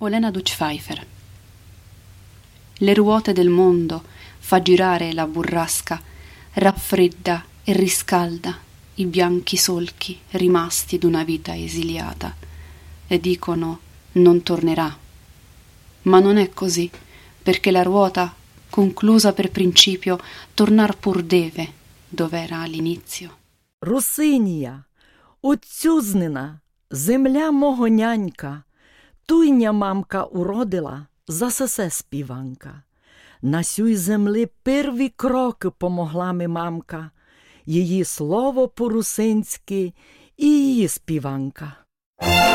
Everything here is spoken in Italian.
Olena Duchpfeifer. Le ruote del mondo fa girare la burrasca, raffredda e riscalda i bianchi solchi rimasti d'una vita esiliata, e dicono non tornerà. Ma non è così, perché la ruota, conclusa per principio, tornar pur deve, dov'era all'inizio. Русинія, отцюзнена, земля мого нянька, туйня мамка уродила, за сесе співанка. На сюй земли перві кроки помогла ми мамка, її слово по-русинськи і її співанка.